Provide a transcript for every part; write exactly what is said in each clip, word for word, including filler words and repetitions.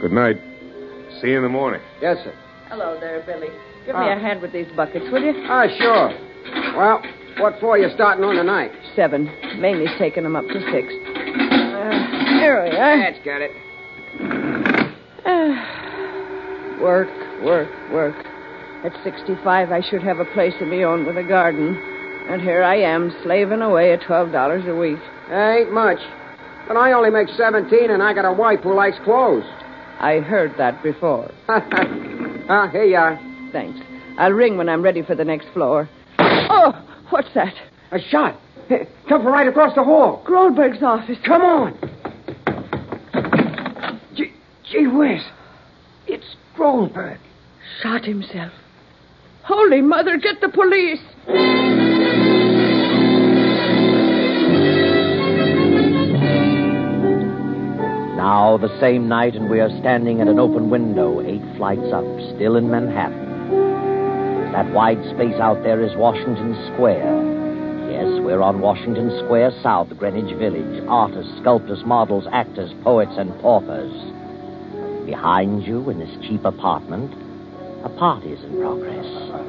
Good night. See you in the morning. Yes, sir. Hello there, Billy. Give me Ah. a hand with these buckets, will you? Ah, sure. Well, what for you starting on tonight? Seven. Mamie's taking them up to six. Uh, here we are. That's got it. Uh, work, work, work. At sixty-five, I should have a place of my own with a garden. And here I am, slaving away at twelve dollars a week. Ain't much. But I only make seventeen, and I got a wife who likes clothes. I heard that before. Ah, here you are. Thanks. I'll ring when I'm ready for the next floor. Oh, what's that? A shot. Come from right across the hall. Goldberg's office. Come on. Gee, gee whiz. It's Goldberg. Shot himself. Holy Mother, get the police. Now the same night, and we are standing at an open window, eight flights up, still in Manhattan. That wide space out there is Washington Square. Yes, we're on Washington Square South, Greenwich Village. Artists, sculptors, models, actors, poets, and paupers. Behind you, in this cheap apartment, a party's in progress.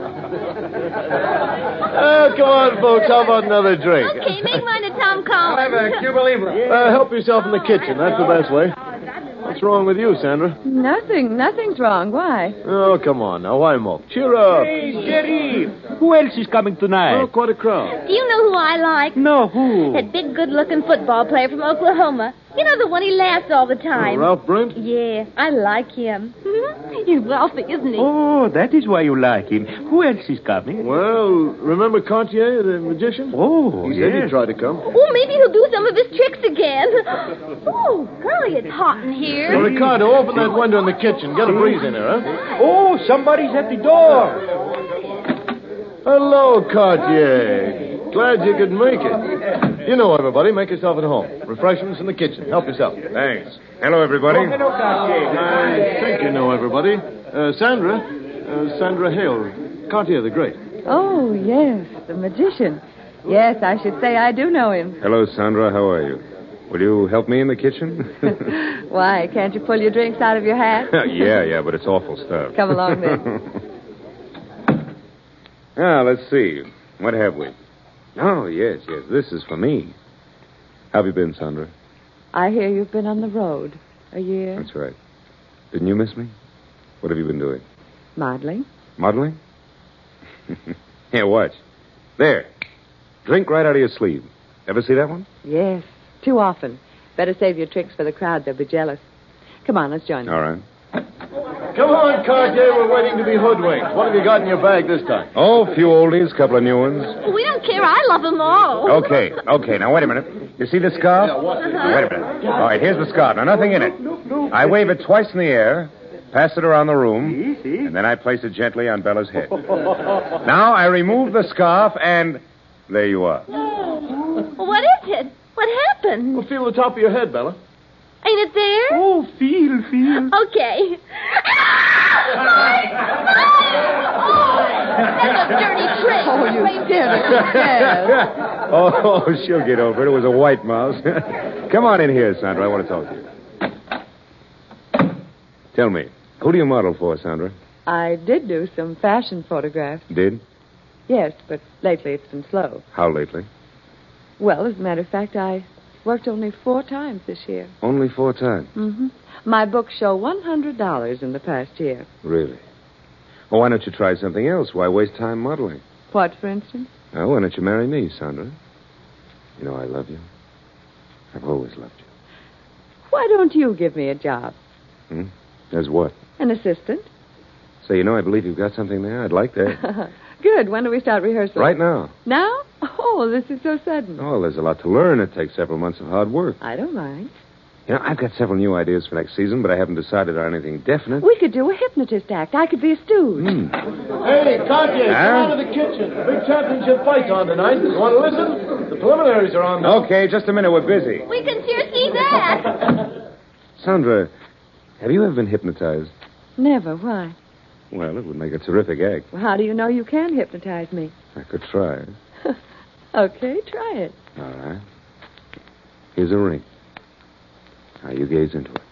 Oh, come on, folks. How about another drink? Okay, make mine a Tom Collins. Have a Cuba Libre. Uh, help yourself in the kitchen. That's the best way. What's wrong with you, Sandra? Nothing. Nothing's wrong. Why? Oh, come on. Now, why mope? Cheer up. Hey, Jerry. Who else is coming tonight? Oh, quite a crowd. Do you know who I like? No, who? That big, good-looking football player from Oklahoma. You know, the one he laughs all the time. Oh, Ralph Brent? Yeah, I like him. He's wealthy, isn't he? Oh, that is why you like him. Who else is coming? Well, remember Cartier, the magician? Oh, He said yes. he'd try to come. Oh, maybe he'll do some of his tricks again. Oh, golly, it's hot in here. Well, Ricardo, open that window in the kitchen. Get a breeze in there, huh? Oh, somebody's at the door. Hello, Cartier. Glad you could make it. You know everybody. Make yourself at home. Refreshments in the kitchen. Help yourself. Thanks. Hello, everybody. Oh, hello, Cartier. I think you know everybody. Uh, Sandra. Uh, Sandra Hale. Cartier the Great. Oh, yes, the magician. Yes, I should say I do know him. Hello, Sandra. How are you? Will you help me in the kitchen? Why, can't you pull your drinks out of your hat? yeah, yeah, but it's awful stuff. Come along, then. Now, let's see. What have we? Oh, yes, yes. This is for me. How have you been, Sandra? I hear you've been on the road a year. That's right. Didn't you miss me? What have you been doing? Modeling. Modeling? Here, watch. There. Drink right out of your sleeve. Ever see that one? Yes, too often. Better save your tricks for the crowd. They'll be jealous. Come on, let's join them. All right. Come on, Cartier. We're waiting to be hoodwinked. What have you got in your bag this time? Oh, a few oldies, a couple of new ones. We don't care. I love them all. Okay, okay. Now, wait a minute. You see this scarf? Uh-huh. Wait a minute. All right, here's the scarf. Now, nothing in it. I wave it twice in the air, pass it around the room, and then I place it gently on Bella's head. Now, I remove the scarf, and there you are. What is it? What happened? Well, feel the top of your head, Bella. Ain't it there? Oh, feel, feel. Okay. That's a dirty trick. Oh, you did it. Yes. Oh, she'll get over it. It was a white mouse. Come on in here, Sandra. I want to talk to you. Tell me, who do you model for, Sandra? I did do some fashion photographs. Did? Yes, but lately it's been slow. How lately? Well, as a matter of fact, I worked only four times this year. Only four times. Mm-hmm. My books show one hundred dollars in the past year. Really? Well, why don't you try something else? Why waste time modeling? What, for instance? Well, why don't you marry me, Sandra? You know I love you. I've always loved you. Why don't you give me a job? Hmm? As what? An assistant? Say, you know, I believe you've got something there. I'd like that. Good. When do we start rehearsal? Right now. Now? Oh, this is so sudden. Oh, there's a lot to learn. It takes several months of hard work. I don't mind. You know, I've got several new ideas for next season, but I haven't decided on anything definite. We could do a hypnotist act. I could be a stooge. Hmm. Hey, Cartier, Huh? come on to the kitchen. The big championship fight's on tonight. You want to listen? The preliminaries are on. Okay, just a minute. We're busy. We can sure see that. Sandra, have you ever been hypnotized? Never. Why? Well, it would make a terrific act. Well, how do you know you can hypnotize me? I could try. Okay, try it. All right. Here's a ring. Now, you gaze into it.